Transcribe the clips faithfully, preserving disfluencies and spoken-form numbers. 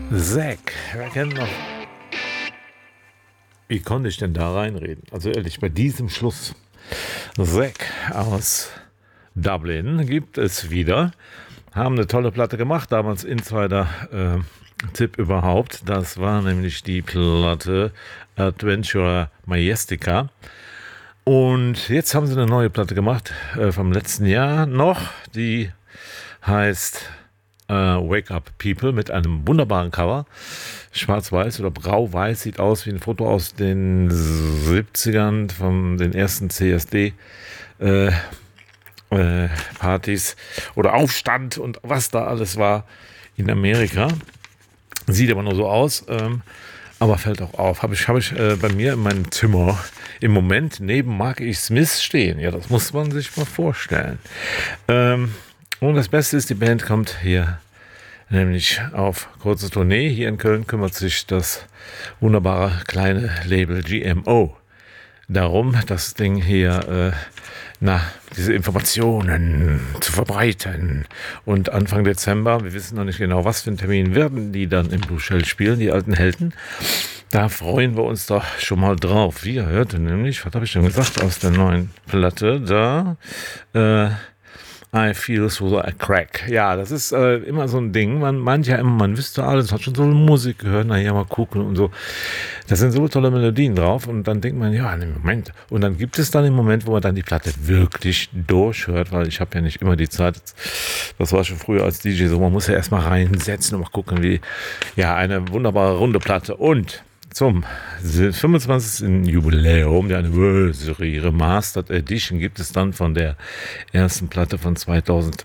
Zack, wer kennt noch? Wie konnte ich denn da reinreden? Also ehrlich, bei diesem Schluss. Zack aus Dublin gibt es wieder. Haben eine tolle Platte gemacht, damals Insider-Tipp äh, überhaupt. Das war nämlich die Platte Adventure Majestica. Und jetzt haben sie eine neue Platte gemacht, äh, vom letzten Jahr noch. Die heißt äh, Wake Up People mit einem wunderbaren Cover. Schwarz-weiß oder grau-weiß, sieht aus wie ein Foto aus den siebzigern von den ersten C S D äh, äh, Partys oder Aufstand und was da alles war in Amerika. Sieht aber nur so aus, ähm, aber fällt auch auf. Habe ich, hab ich äh, bei mir in meinem Zimmer im Moment neben Mark E. Smith stehen. Ja, das muss man sich mal vorstellen. Ähm, und das Beste ist, die Band kommt hier nämlich auf kurze Tournee. Hier in Köln kümmert sich das wunderbare kleine Label G M O darum, das Ding hier, äh, na, diese Informationen zu verbreiten. Und Anfang Dezember, wir wissen noch nicht genau, was für einen Termin werden die dann im Blue Shell spielen, die alten Helden. Da freuen wir uns doch schon mal drauf. Wir hörten nämlich, was habe ich denn gesagt, aus der neuen Platte, da, äh, I feel so a crack. Ja, das ist äh, immer so ein Ding. Man meint ja immer, man wüsste alles, hat schon so Musik gehört, naja, mal gucken und so. Da sind so tolle Melodien drauf und dann denkt man, ja, im Moment. Und dann gibt es dann den Moment, wo man dann die Platte wirklich durchhört, weil ich habe ja nicht immer die Zeit. Das war schon früher als D J so, man muss ja erstmal reinsetzen und mal gucken, wie, ja, eine wunderbare runde Platte. Und zum fünfundzwanzigsten Jubiläum der Anniversary Remastered Edition gibt es dann von der ersten Platte von zweitausendeins,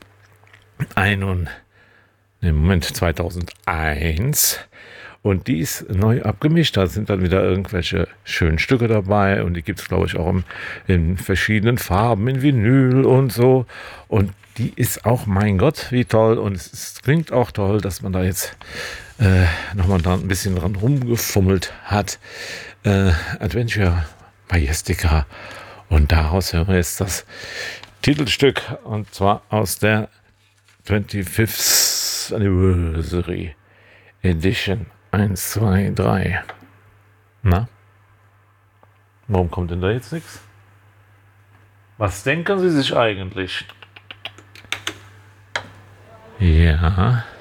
ne, Moment, zweitausendeins, und die ist neu abgemischt. Da sind dann wieder irgendwelche schönen Stücke dabei und die gibt es, glaube ich, auch in, in verschiedenen Farben, in Vinyl und so. Und die ist auch, mein Gott, wie toll, und es, es klingt auch toll, dass man da jetzt äh, nochmal da ein bisschen dran rumgefummelt hat. Äh, Adventure Majestica, und daraus hören wir jetzt das Titelstück, und zwar aus der twenty-fifth Anniversary Edition. Eins, zwei, drei. Na? Warum kommt denn da jetzt nichts? Was denken Sie sich eigentlich? Ja.